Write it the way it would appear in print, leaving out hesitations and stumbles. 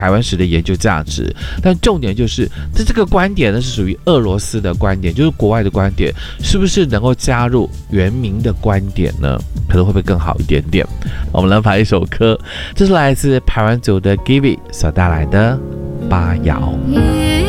台湾史的研究价值，但重点就是这个观点呢是属于俄罗斯的观点，就是国外的观点，是不是能够加入原民的观点呢？可能会不会更好一点点？我们来把一首歌，这是来自排湾族的 Givi 所带来的《巴谣》。